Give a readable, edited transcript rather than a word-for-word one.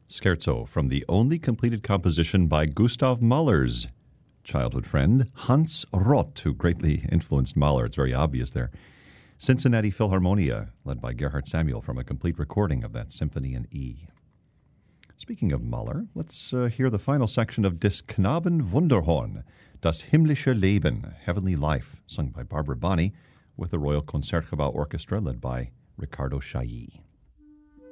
Scherzo from the only completed composition by Gustav Mahler's childhood friend, Hans Roth, who greatly influenced Mahler. It's very obvious there. Cincinnati Philharmonia, led by Gerhard Samuel, from a complete recording of that symphony in E. Speaking of Mahler, let's hear the final section of Des Knaben Wunderhorn, Das himmlische Leben, Heavenly Life, sung by Barbara Bonney, with the Royal Concertgebouw Orchestra, led by Ricardo Chailly.